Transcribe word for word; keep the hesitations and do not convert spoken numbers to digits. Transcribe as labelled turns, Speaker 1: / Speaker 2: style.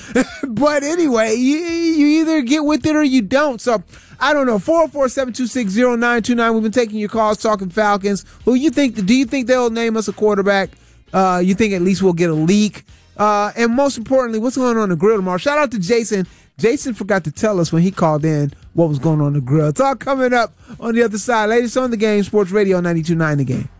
Speaker 1: But anyway, you, you either get with it or you don't. So I don't know. four oh four, seven two six, oh nine two nine. We've been taking your calls, talking Falcons. Who you think? Do you think they'll name us a quarterback? Uh, you think at least we'll get a leak? Uh, and most importantly, what's going on in the grill tomorrow? Shout out to Jason. Jason forgot to tell us when he called in what was going on in the grill. It's all coming up on the other side. Latest on The Game, Sports Radio ninety-two point nine The Game.